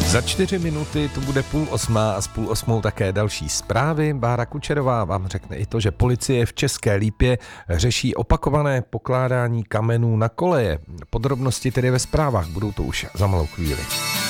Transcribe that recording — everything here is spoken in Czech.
Za 4 minuty to bude 7:30 a s 7:30 také další zprávy. Bára Kučerová vám řekne i to, že policie v České Lípě řeší opakované pokládání kamenů na koleje. Podrobnosti tedy ve zprávách, budou to už za malou chvíli.